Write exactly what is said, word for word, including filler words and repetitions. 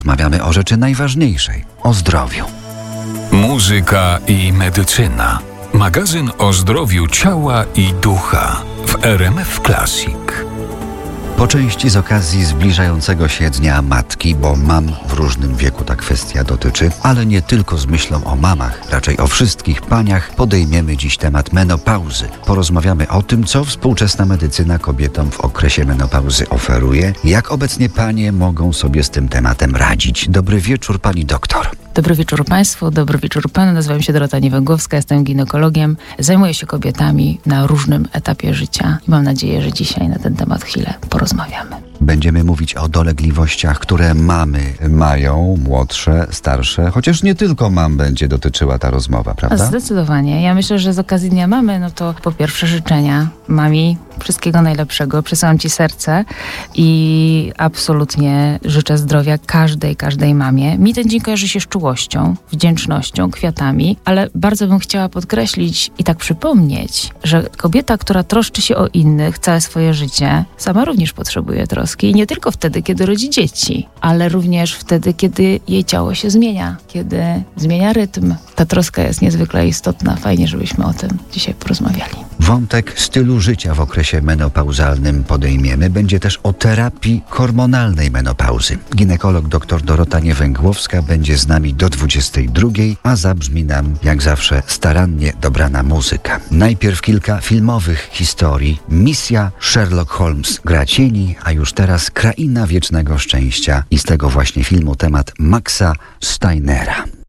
Rozmawiamy o rzeczy najważniejszej, o zdrowiu. Muzyka i medycyna. Magazyn o zdrowiu ciała i ducha w R M F Classic. Po części z okazji zbliżającego się Dnia Matki, bo mam w różnym wieku ta kwestia dotyczy, ale nie tylko z myślą o mamach, raczej o wszystkich paniach, podejmiemy dziś temat menopauzy. Porozmawiamy o tym, co współczesna medycyna kobietom w okresie menopauzy oferuje, jak obecnie panie mogą sobie z tym tematem radzić. Dobry wieczór, pani doktor. Dobry wieczór Państwu, dobry wieczór Panu. Nazywam się Dorota Niewęgłowska, jestem ginekologiem. Zajmuję się kobietami na różnym etapie życia i mam nadzieję, że dzisiaj na ten temat chwilę porozmawiamy. Będziemy mówić o dolegliwościach, które mamy mają, młodsze, starsze, chociaż nie tylko mam będzie dotyczyła ta rozmowa, prawda? Zdecydowanie. Ja myślę, że z okazji Dnia Mamy, no to po pierwsze życzenia mami wszystkiego najlepszego. Przesyłam Ci serce i absolutnie życzę zdrowia każdej, każdej mamie. Mi ten dzień kojarzy się z czułością, wdzięcznością, kwiatami, ale bardzo bym chciała podkreślić i tak przypomnieć, że kobieta, która troszczy się o innych całe swoje życie, sama również potrzebuje troski. I nie tylko wtedy, kiedy rodzi dzieci, ale również wtedy, kiedy jej ciało się zmienia, kiedy zmienia rytm. Ta troska jest niezwykle istotna. Fajnie, żebyśmy o tym dzisiaj porozmawiali. Wątek stylu życia w okresie menopauzalnym podejmiemy. Będzie też o terapii hormonalnej menopauzy. Ginekolog dr Dorota Niewęgłowska będzie z nami do dwudziestej drugiej, a zabrzmi nam, jak zawsze, starannie dobrana muzyka. Najpierw kilka filmowych historii. Misja Sherlock Holmes gra cieni, a już teraz Kraina Wiecznego Szczęścia i z tego właśnie filmu temat Maxa Steinera.